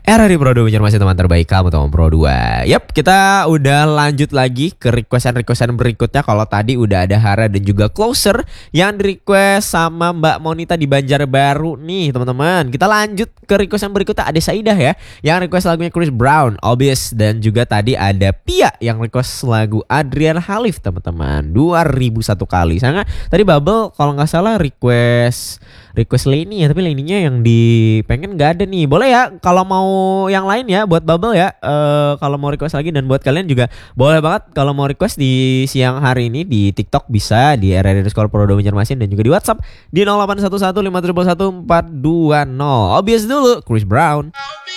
Era di Pro 2 masih teman terbaik kamu teman Pro 2. Yap, kita udah lanjut lagi ke requestan berikutnya. Kalau tadi udah ada Hara dan juga Closer yang di request sama Mbak Monita di Banjarbaru nih teman-teman. Kita lanjut ke requestan berikutnya, ada Saidah ya yang request lagunya Chris Brown, Obvious, dan juga tadi ada Pia yang request lagu Adrian Halif teman-teman. 2001 kali. Sangat tadi Bubble kalau nggak salah request Lainey ya, tapi Lainey-nya yang pengen nggak ada nih. Boleh ya kalau mau yang lain ya buat Bubble ya. Kalau mau request lagi, dan buat kalian juga boleh banget kalau mau request di siang hari ini di TikTok bisa di @Pro2 Banjarmasin, dan juga di WhatsApp di 0811 511 420. Obvious dulu Chris Brown.